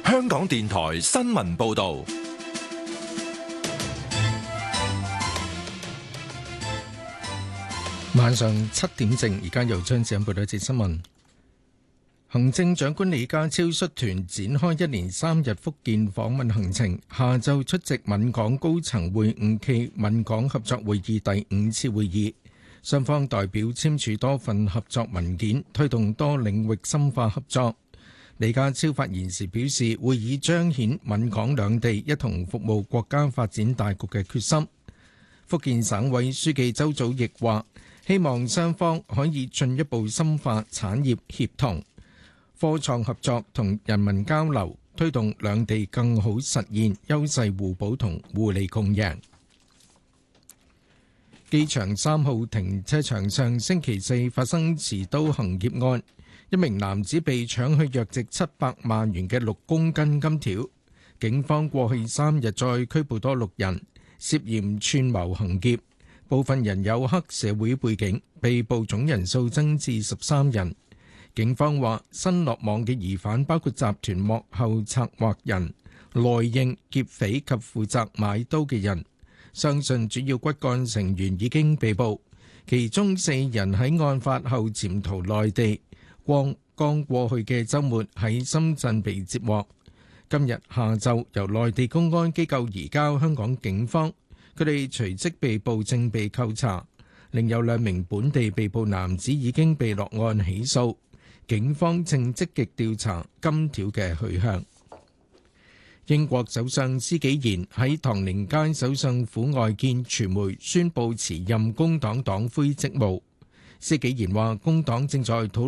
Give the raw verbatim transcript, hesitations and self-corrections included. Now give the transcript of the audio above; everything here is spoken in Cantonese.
香港電台新聞報道。 晚上七點正，而家由張子欣報道一節新聞。行政長官李家超率團展開一連三日福建訪問行程，下晝出席閩港高層會晤暨閩港合作會議第五次會議，雙方代表簽署多份合作文件，推動多領域深化合作。李家超發言時表示，會議彰顯閩港兩地一同服務國家發展大局嘅決心。福建省委書記周祖義話，希望雙方可以進一步深化產業協同、科創合作同人民交流，推動兩地更好實現優勢互補同互利共贏。機場三號停車場上星期四發生持刀行劫案，一名男子被搶去約值七百萬元嘅六公斤金條。警方過去三日再拘捕多六人，涉嫌串謀行劫，部分人有黑社會背景，被捕總人數增至十三人。警方話，新落網嘅疑犯包括集團幕後策劃人、內應、劫匪及負責買刀嘅人，相信主要骨幹成員已經被捕，其中四人喺案發後潛逃內地，剛剛過去嘅週末喺深圳被接獲，今日下晝由內地公安機構移交香港警方，佢哋隨即被捕正被扣查，另有兩名本地被捕男子已經被落案起訴。警方正積極調查金條嘅去向。英國首相施紀賢喺唐寧街首相府外見傳媒，宣布辭任工黨黨魁職務。施紀賢話，工黨正在討